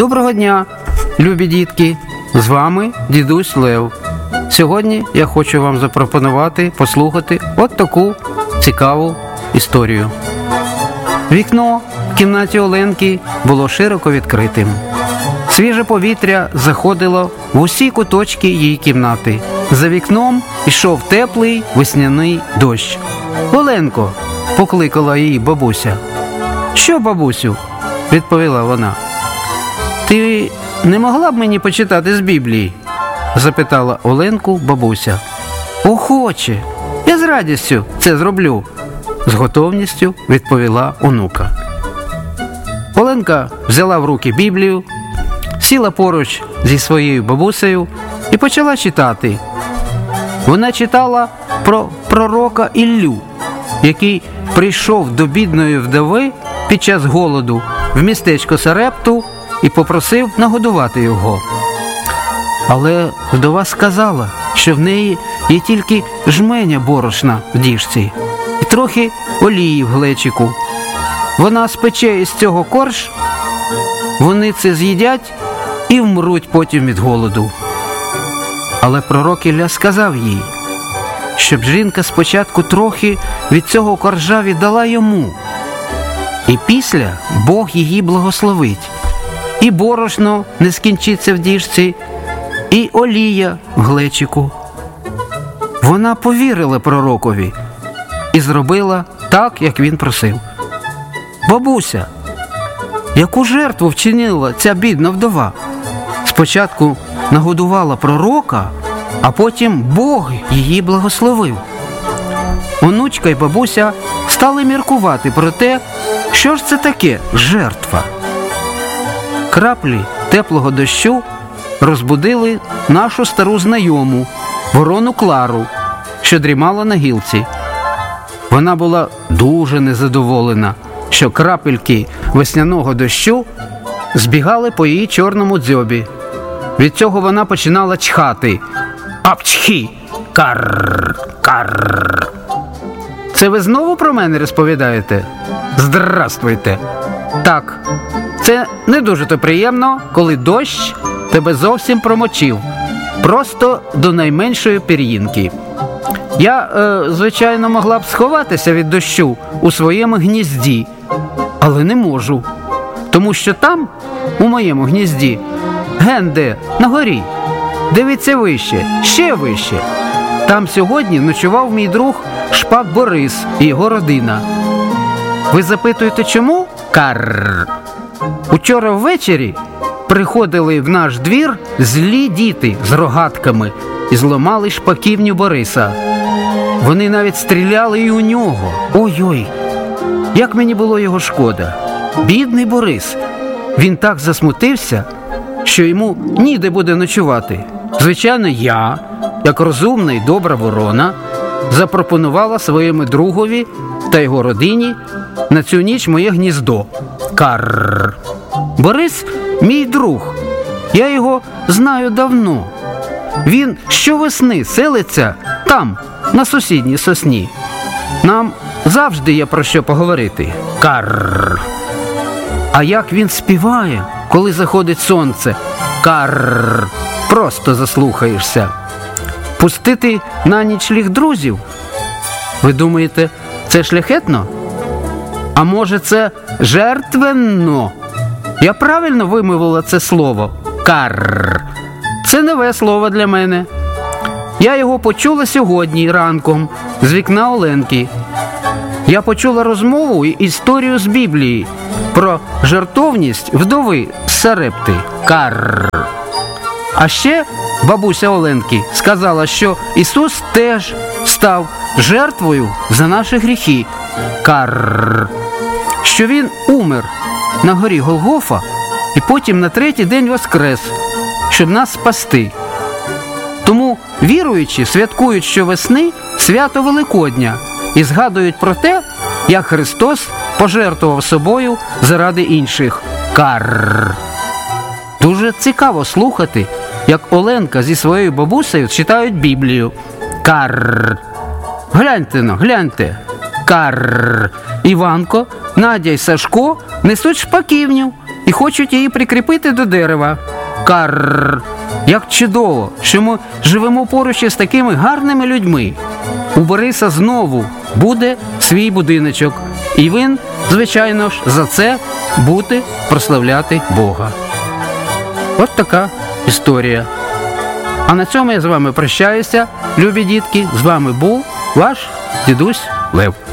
Доброго дня, любі дітки! З вами дідусь Лев. Сьогодні я хочу вам запропонувати послухати от таку цікаву історію. Вікно в кімнаті Оленки було широко відкритим. Свіже повітря заходило в усі куточки її кімнати. За вікном йшов теплий весняний дощ. «Оленко!» – покликала її бабуся. «Що, бабусю?» – відповіла вона. «Ти не могла б мені почитати з Біблії?» – запитала Оленку бабуся. «Охоче! Я з радістю це зроблю!» – з готовністю відповіла онука. Оленка взяла в руки Біблію, сіла поруч зі своєю бабусею і почала читати. Вона читала про пророка Іллю, який прийшов до бідної вдови під час голоду в містечко Сарепту і попросив нагодувати його. Але вдова сказала, що в неї є тільки жменя борошна в діжці і трохи олії в глечику. Вона спече із цього корж, вони це з'їдять і вмруть потім від голоду. Але пророк Ілля сказав їй, щоб жінка спочатку трохи від цього коржа віддала йому, і після Бог її благословить. І борошно не скінчиться в діжці, і олія в глечику. Вона повірила пророкові і зробила так, як він просив. «Бабуся, яку жертву вчинила ця бідна вдова? Спочатку нагодувала пророка, а потім Бог її благословив». Онучка й бабуся стали міркувати про те, що ж це таке жертва. Краплі теплого дощу розбудили нашу стару знайому, ворону Клару, що дрімала на гілці. Вона була дуже незадоволена, що крапельки весняного дощу збігали по її чорному дзьобі. Від цього вона починала чхати. «Апчхі! Карр! Карр!» «Це ви знову про мене розповідаєте? Здравствуйте!» «Так, це не дуже-то приємно, коли дощ тебе зовсім промочив, просто до найменшої пір'їнки. Я, звичайно, могла б сховатися від дощу у своєму гнізді, але не можу, тому що там, у моєму гнізді, ген-де, на горі, дивіться вище, ще вище. Там сьогодні ночував мій друг Шпак Борис і його родина. Ви запитуєте, чому? Карр! Учора ввечері приходили в наш двір злі діти з рогатками і зламали шпаківню Бориса. Вони навіть стріляли і у нього. Ой-ой, як мені було його шкода. Бідний Борис. Він так засмутився, що йому ніде буде ночувати. Звичайно, я, як розумна і добра ворона, запропонувала своєму другові та його родині на цю ніч моє гніздо. Карр! Борис – мій друг. Я його знаю давно. Він щовесни селиться там, на сусідній сосні. Нам завжди є про що поговорити. Карр! А як він співає, коли заходить сонце? Карр! Просто заслухаєшся. Пустити на нічліг друзів? Ви думаєте, це шляхетно? А може це жертвенно? Я правильно вимовила це слово? Карр. Це нове слово для мене. Я його почула сьогодні ранком з вікна Оленки. Я почула розмову і історію з Біблії про жертовність вдови з Сарепти. Карр. А ще бабуся Оленки сказала, що Ісус теж став жертвою за наші гріхи. Карр. Що Він умер на горі Голгофа і потім на третій день воскрес, щоб нас спасти. Тому віруючі святкують щовесни свято Великодня і згадують про те, як Христос пожертвував собою заради інших. Карр. Дуже цікаво слухати, як Оленка зі своєю бабусею читають Біблію. Карр. Гляньте-но, гляньте. Карр. Іванко, Надя й Сашко несуть шпаківню і хочуть її прикріпити до дерева. Карр! Як чудово, що ми живемо поруч із такими гарними людьми. У Бориса знову буде свій будиночок, і він, звичайно ж, за це буде прославляти Бога. От така історія. А на цьому я з вами прощаюся, любі дітки. З вами був ваш дідусь Лев.